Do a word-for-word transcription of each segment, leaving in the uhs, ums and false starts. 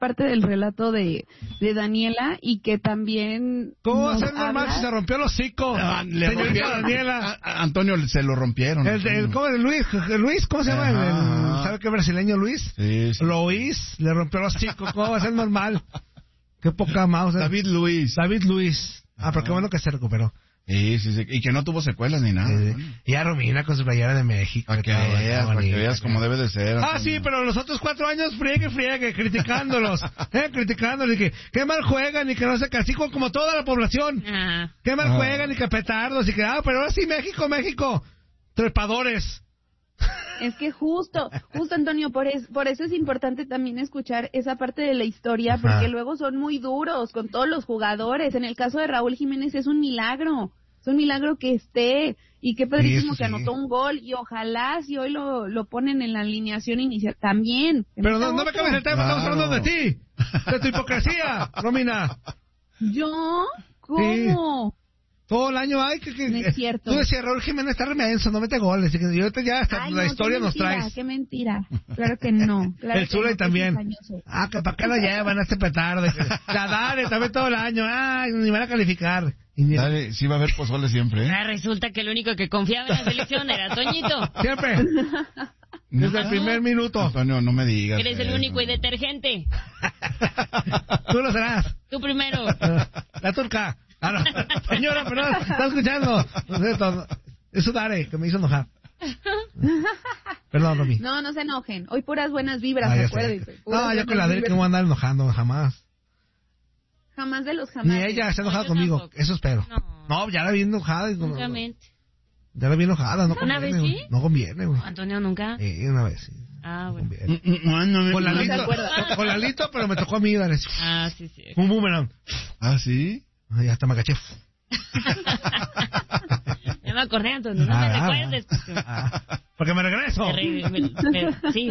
parte del relato de, de Daniela y que también... ¿Cómo va a ser normal si se rompió el hocico? Ah, le Señorita rompieron, Daniela. a, a Antonio se lo rompieron. El, el, ¿cómo es? Luis, Luis, ¿cómo se llama? El, el, ¿sabe qué brasileño Luis? Sí, sí. Luis, le rompió el hocico. ¿Cómo va a ser normal? Qué poca mouse. David Luis. David Luis. Ah, pero qué bueno que se recuperó. Sí, sí, sí. Y que no tuvo secuelas ni nada. Sí, sí. Y a Romina con su playera de México. Para que veas, para que veas cómo debe de ser. Ah, sí, pero los otros cuatro años friegue, friegue, criticándolos. eh, criticándolos y que, qué mal juegan y que no se castigan como toda la población. Ah. Qué mal Ah. juegan y que petardos y que, ah, pero ahora sí, México, México. Trepadores. Es que justo, justo Antonio, por, es, por eso es importante también escuchar esa parte de la historia, porque Ajá. luego son muy duros con todos los jugadores. En el caso de Raúl Jiménez es un milagro, es un milagro que esté, y qué padrísimo Sí, que sí. anotó un gol, y ojalá si hoy lo, lo ponen en la alineación inicial también. Pero no, no me cabes el tema, Claro. estamos hablando de ti, de tu hipocresía, Romina. ¿Yo? ¿Cómo? Todo el año, ay, que, que No es cierto. Tú decías, Raúl Jiménez está remenso, no mete goles. Y que ahorita ya hasta Ay, la no, historia qué nos mentira, traes. qué mentira. Claro que no. Claro El que Zulay no, que también. es engañoso. Ah, que para qué lo llevan a este petardo. Ya dale, también todo el año. Ay, ni van a calificar. Y ni- Dale, sí va a haber pozole siempre, ¿eh? Ah, resulta que el único que confiaba en la selección era Toñito. Siempre. Desde el primer minuto. Antonio, no me digas. Eres el eso. único y detergente. Tú lo serás. Tú primero. La turca. Ah, no. Señora, perdón, está escuchando. No sé, todo. Eso Dare, que me hizo enojar. Perdón, Romy. No, no se enojen. Hoy puras buenas vibras, Ah, ya sé. acuérdense. Puras No, yo buenas con la Dare que vibras. me voy a andar enojando, jamás. Jamás de los jamás. Ni ella se ha enojado No, yo conmigo, tampoco. eso espero. No. No, ya la vi enojada. y no- Francamente. Ya la vi enojada, no ¿Una conviene, vez güey. sí? No conviene, güey. Antonio nunca. Eh, una vez, sí. Ah, No bueno. conviene. Mm, mm, no, no me- Con No se Lalito, acuerda. con, con Lalito, pero me tocó a mí, dale. Ah, sí, sí. Un boomerang. Ah, ¿sí? Ay, hasta me caché. Ya me acordé, Antonio. No Ah, me ah, recuerdes. ah, porque me regreso. Me re- me- me- sí.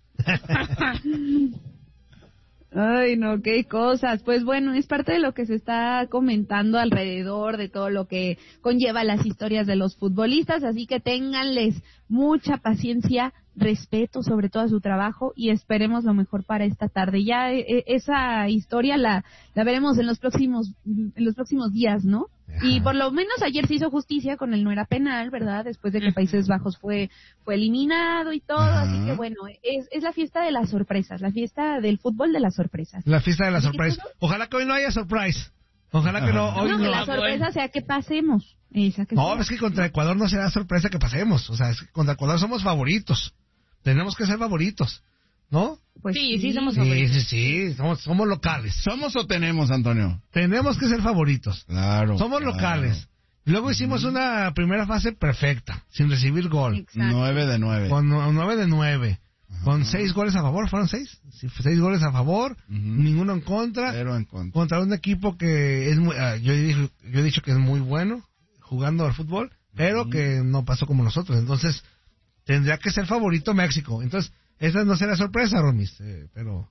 Ay, no, qué cosas. Pues bueno, es parte de lo que se está comentando alrededor de todo lo que conlleva las historias de los futbolistas, así que ténganles mucha paciencia, respeto sobre todo a su trabajo y esperemos lo mejor para esta tarde. Ya eh, esa historia la, la veremos en los próximos en los próximos días, ¿no? Y por lo menos ayer se hizo justicia con el no era penal, ¿verdad? Después de que Países Bajos fue fue eliminado y todo, Ajá. así que bueno, es, es la fiesta de las sorpresas, la fiesta del fútbol de las sorpresas. La fiesta de la Así que sorpresa. todo- Ojalá que hoy no haya surprise. Ojalá que no, hoy No, no. que la Ah, sorpresa bueno. sea que pasemos. Esa que No, sea. es que contra Ecuador no será sorpresa que pasemos. O sea, es que contra Ecuador somos favoritos. Tenemos que ser favoritos, ¿no? Pues Sí, sí, somos Sí, favoritos. sí, sí, somos, somos locales. ¿Somos o tenemos, Antonio? Tenemos que ser favoritos. Claro. Somos claro. locales. Luego hicimos una primera fase perfecta, sin recibir gol. Exacto. Nueve de nueve. Con nu- nueve de nueve. Con seis goles a favor, ¿fueron seis? Sí, seis goles a favor, Ujú. ninguno en contra. Cero en contra. Contra un equipo que es muy, ah, yo, he dicho, yo he dicho que es muy bueno jugando al fútbol, pero Ujú. que no pasó como nosotros. Entonces, tendría que ser favorito México. Entonces, esa no será sorpresa, Romis, eh, pero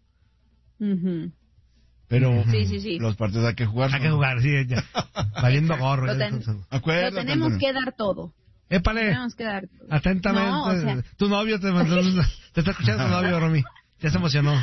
Ujú. Pero Sí, sí, sí. los partidos hay que jugar. hay que jugar, sí, ya. Valiendo gorro. Lo ya, ten- entonces. Lo Acuérdate, tenemos Antonio. que dar todo. Épale, Tenemos que dar todo. atentamente. No, o sea- Tu novio te, te está escuchando tu novio, Romy. Ya se emocionó.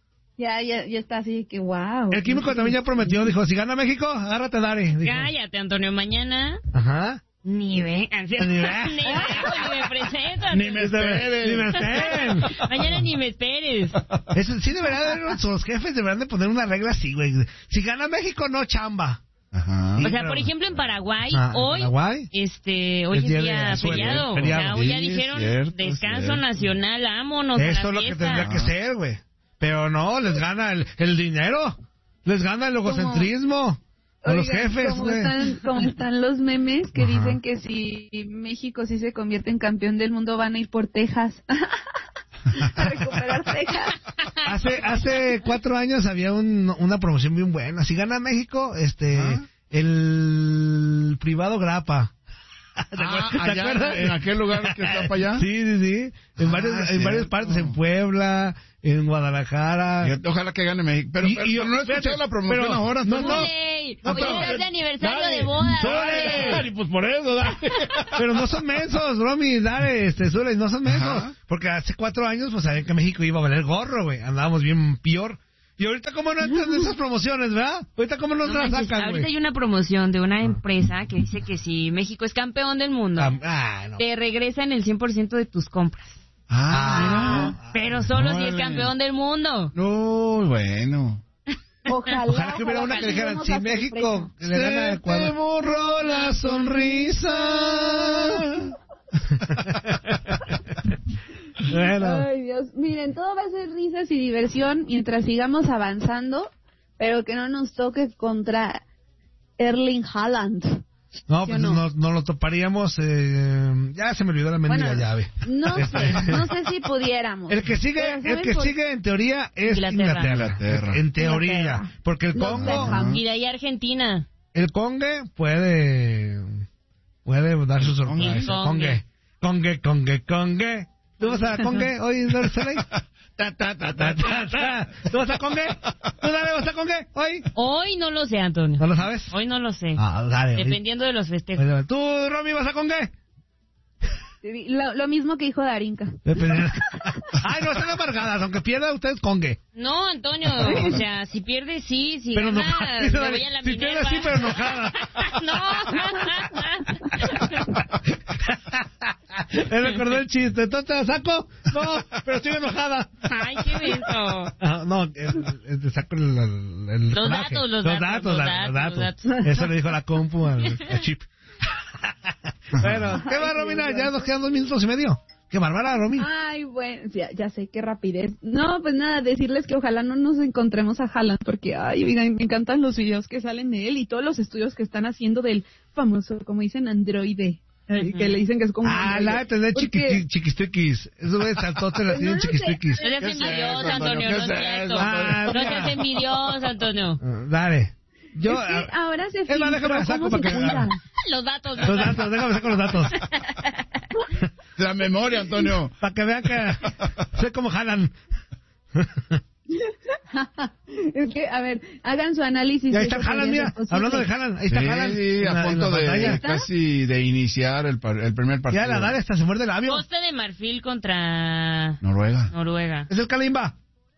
Ya, ya, ya está así que wow. El químico también ya prometió, dijo, si gana México, agárrate, Dari. Dijo. Cállate, Antonio. Mañana Ajá. ni ve. Ni Ni ve. ve, ni me presento. Ni me esperen. Ni me esperen. Mañana ni me esperes. Eso, sí deberían de, los jefes deberían de poner una regla así, güey. Si gana México, no chamba. Ajá. O sea, pero- por ejemplo, en Paraguay, Ah, ¿en hoy, Paraguay? este, hoy Es es día día, de asueto, feriado. feriado. O sea, hoy ya Sí, dijeron cierto, descanso cierto. nacional, vámonos a Eso la es lo que fiesta. tendría que ser, güey. Pero no, les gana el, el dinero. Les gana el egocentrismo. A los Oigan, jefes, como güey. están, como están los memes que Ajá. dicen que si México sí se convierte en campeón del mundo van a ir por Texas. A recuperar Texas. Hace hace cuatro años había un, una promoción bien buena. Si gana México, este, ¿Ah? el privado grapa. ¿Te Ah, acuerdas? ¿Te allá, acuerdas? en aquel lugar que está para allá. Sí, sí, sí. En, Ah, varios, en cierto. varias partes, en Puebla, en Guadalajara. Fíjate, ojalá que gane México. Pero, Y- pero y- no he fíjate, escuchado la promoción pero- ahora. no, Antonio. no. Ey, No, hoy pero- estás de aniversario Dale, de boda. dale. Dale. Y pues por eso, dale. Pero no son mensos, Romy, dale, este, Zule, no son mensos. Ajá. Porque hace cuatro años, pues sabían que México iba a valer gorro, güey. Andábamos bien peor. Y ahorita cómo no entran esas promociones, ¿verdad? Ahorita cómo no, No las manches, sacan, ahorita güey. hay una promoción de una empresa que dice que si México es campeón del mundo, Ah, ah, no. te regresan el cien por ciento de tus compras. Ah, Ah, Pero solo si es órale. campeón del mundo. no, bueno. Ojalá. Ojalá que hubiera una que dijera, tengamos si la México sorpresa. le gana a Se te Ecuador. borró la sonrisa. Bueno, Ay, Dios. Miren, todo va a ser risas y diversión mientras sigamos avanzando, pero que no nos toque contra Erling Haaland. no, ¿sí pues o no? no? No, lo toparíamos. Eh, ya se me olvidó la mendiga Bueno, llave. no sé, no sé si pudiéramos. El que sigue, Pero el ¿saben que por- sigue en teoría es Inglaterra. Inglaterra. Inglaterra. En teoría. Inglaterra. Porque el Los Congo, Beckham. Y de ahí Argentina. el Congue puede, puede dar su sorpresa. El Congue. Congue, Congue, Congue, Congue. ¿Tú vas a Congue hoy, Dorceley? Ta, ta, ta, Ta, ta, ta, ta. ¿Tú vas a Congue? ¿Tú dale, vas a Congue hoy? Hoy no lo sé, Antonio. ¿No lo sabes? Hoy no lo sé. Ah, dale. hoy. Dependiendo de los festejos. Oye, ¿tú, Romy, vas a Congue? Lo, lo mismo que dijo Darinka. Dependiendo. Ay, no, están amargadas. Aunque pierda, usted Congue. No, Antonio, o sea, si pierde, sí, si Pero gana, enojada. me voy a la Si pierde, Minerva. sí, pero enojada. No. Me recordó el chiste. ¿Entonces te la saco? No, pero estoy enojada. Ay, qué evento. Ah, no, el- el- te saco el, el- el Los coraje. datos, los datos, los la- datos, los datos. Eso le dijo la compu al, al chip. Bueno, ¿qué va, Romina? Ya nos quedan dos minutos y medio. Qué bárbara, Romy. Ay, bueno, ya, ya sé, qué rapidez. No, pues nada, decirles que ojalá no nos encontremos a Haaland, porque, ay, oigan, me encantan los videos que salen de él y todos los estudios que están haciendo del famoso, como dicen, androide. Ay, que le dicen que es como un Ah, androide. la de tener Porque- chiqui- chiquistuiquis. Eso de saltote la Pues tienen no lo sé. chiquistuquis. No seas ¿Qué es envidioso, eso, Antonio, Antonio? no ¿Qué es es cierto. eso, Antonio? No seas envidioso, Antonio. Ah, Dale. Yo, es que ah, ahora se es más, filtró déjame la saco cómo para se que- cuida. Los datos, los los datos. datos, déjame sacar los datos. La memoria, Antonio. Para que vean que sé cómo jalan. Es que, a ver, hagan su análisis. Y ahí de está eso Haaland, podría mira. ser posible. Hablando de Haaland, ahí está Sí, Haaland. sí, en a la- en punto la de pantalla. casi de iniciar el, par- el primer partido. Ya la Dale hasta se muerde el labio. Costa de Marfil contra Noruega. Noruega. Es el Kalimba.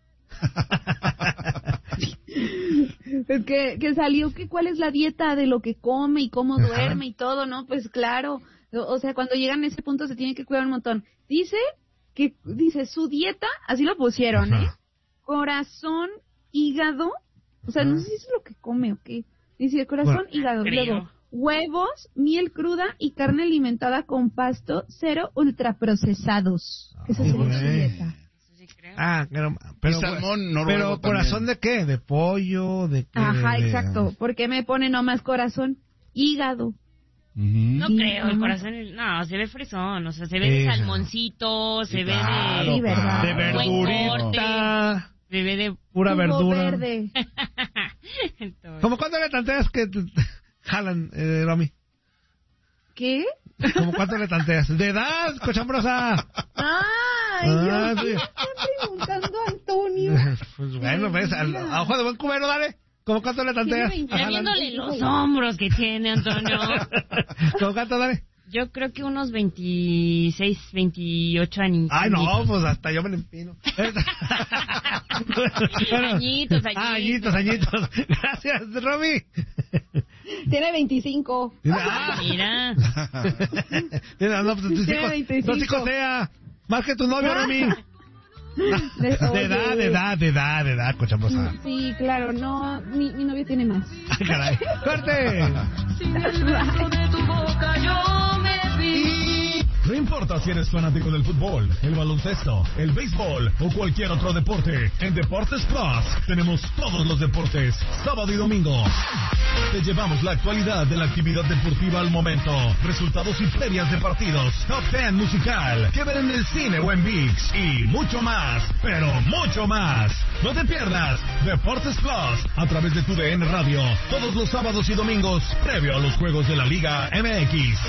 Es que, que salió que cuál es la dieta de lo que come y cómo Ajá. duerme y todo, ¿no? Pues claro, o, o sea, cuando llegan a ese punto se tiene que cuidar un montón. Dice que, dice, su dieta, así lo pusieron, ¿eh? Ajá. Corazón, hígado, o sea, no Ajá. sé si es lo que come o qué. Dice corazón, Bueno, hígado, creo. luego huevos, miel cruda y carne alimentada con pasto, cero ultraprocesados. Esa Ay, sería su güey. dieta. Eso sí creo. Ah, pero, pero, Y salmón noruego pero también. corazón de qué? ¿De pollo? ¿De qué? Ajá, De- exacto. ¿Por qué me pone nomás corazón? Hígado. No Ujú. creo, el Ajá. corazón, no, se ve fresón, o sea, se ve de Eso. salmoncito, se Sí, ve claro, Sí, ¿verdad? De claro. verdurita. de, se ve de... Pura Jugo verdura. verde. Entonces, ¿Cómo cuánto le tanteas que te- te- jalan, eh, Romy? ¿Qué? ¿Cómo cuánto le tanteas? ¿De edad, cochambrosa? Ay, Ah, yo sí. ¿qué está preguntando Antonio? Pues bueno, ves, al, a ojo de buen cubero, dale. ¿Cómo cuánto le tanteas? Tiene a ya Haaland? viéndole los hombros que tiene, Antonio. ¿Cómo cuánto, dale? Yo creo que unos veintiséis, veintiocho años. Ay, no, pues hasta yo me lo empino. Añitos, añitos. Ah, añitos, añitos. Gracias, Romy. Tiene veinticinco. Ah, Mira. mira, no, pues tus Tiene hijos, veinticinco. tus hijos sea más que tu novio, Romy. De, De edad, de edad, de edad, de edad, cochambrosa. Sí, claro, no, mi, mi novio tiene más. Ay, caray. ¡Corte! No importa si eres fanático del fútbol, el baloncesto, el béisbol o cualquier otro deporte, en Deportes Plus tenemos todos los deportes, sábado y domingo. Te llevamos la actualidad de la actividad deportiva al momento, resultados y previas de partidos, top ten musical, que ver en el cine o en ViX y mucho más, pero mucho más. No te pierdas Deportes Plus a través de tu D N Radio, todos los sábados y domingos, previo a los juegos de la Liga M X.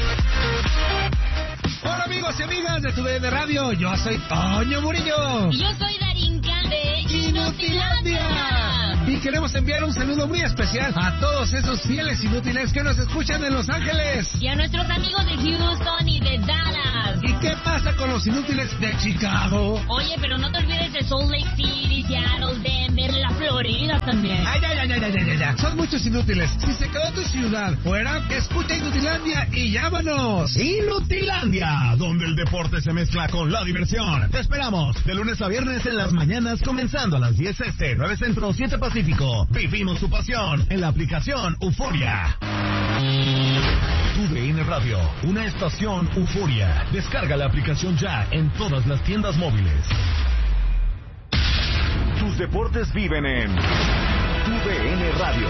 Hola amigos y amigas de tu D N Radio, yo soy Toño Murillo. Y yo soy Darinka de Inutilandia. Y queremos enviar un saludo muy especial a todos esos fieles inútiles que nos escuchan en Los Ángeles. Y a nuestros amigos de Houston y de Dallas. ¿Y qué pasa con los inútiles de Chicago? Oye, pero no te olvides de Salt Lake City, Seattle, Denver, la Florida también. Ay, ay, ay, ay, ay, ay, ay. Son muchos inútiles. Si se quedó tu ciudad fuera, escucha Inutilandia y llámanos. Inutilandia, donde el deporte se mezcla con la diversión. Te esperamos de lunes a viernes en las mañanas, comenzando a las diez este, nueve Centro, siete Pacífico. Vivimos tu pasión en la aplicación Euforia. Tu D N Radio, una estación Euforia. Descarga la aplicación ya en todas las tiendas móviles. Tus deportes viven en Tu D N Radio.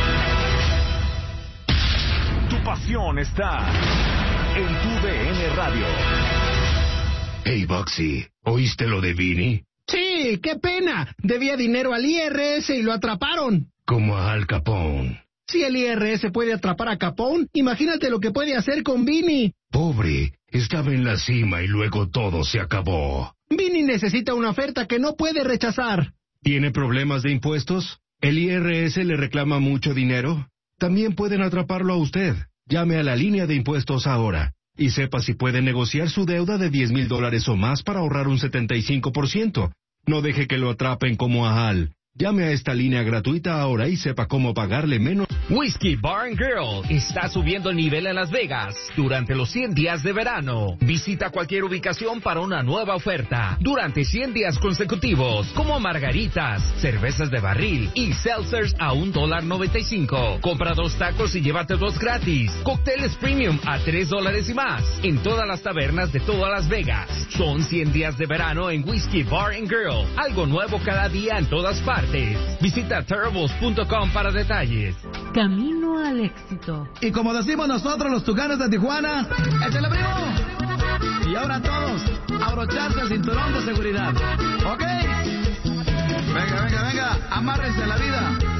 Tu pasión está en Tu D N Radio. Hey, Boxy, ¿oíste lo de Vini? Sí, qué pena. Debía dinero al I R S y lo atraparon. Como a Al Capone. Si el I R S puede atrapar a Capone, imagínate lo que puede hacer con Vini. Pobre, estaba en la cima y luego todo se acabó. Vini necesita una oferta que no puede rechazar. ¿Tiene problemas de impuestos? ¿El I R S le reclama mucho dinero? También pueden atraparlo a usted. Llame a la línea de impuestos ahora y sepa si puede negociar su deuda de diez mil dólares o más para ahorrar un setenta y cinco por ciento. No deje que lo atrapen como a Al. Llame a esta línea gratuita ahora y sepa cómo pagarle menos. Whiskey Bar and Grill está subiendo el nivel en Las Vegas durante los cien días de verano. Visita cualquier ubicación para una nueva oferta durante cien días consecutivos, como margaritas, cervezas de barril y seltzers a un dólar noventa y cinco. Compra dos tacos y llévate dos gratis. Cócteles premium a tres dólares y más en todas las tabernas de toda Las Vegas. Son cien días de verano en Whiskey Bar and Grill. Algo nuevo cada día en todas partes. Visita terribles punto com para detalles. Camino al éxito. Y como decimos nosotros los Tucanes de Tijuana, ¡échale, primo! Y ahora todos, abrocharse el cinturón de seguridad. ¿Ok? Venga, venga, venga, amárrense a la vida.